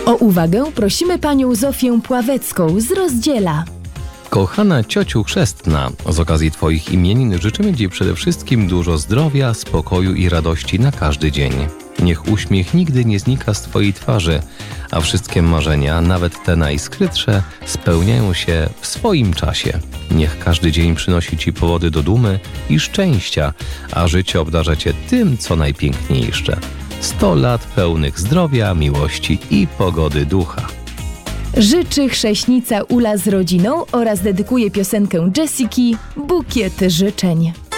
O uwagę prosimy panią Zofię Pławecką z Rozdziela. Kochana ciociu chrzestna, z okazji Twoich imienin życzymy Ci przede wszystkim dużo zdrowia, spokoju i radości na każdy dzień. Niech uśmiech nigdy nie znika z Twojej twarzy, a wszystkie marzenia, nawet te najskrytsze, spełniają się w swoim czasie. Niech każdy dzień przynosi Ci powody do dumy i szczęścia, a życie obdarza Cię tym, co najpiękniejsze. 100 lat pełnych zdrowia, miłości i pogody ducha. Życzy chrześnica Ula z rodziną oraz dedykuje piosenkę Jessiki Bukiet życzeń.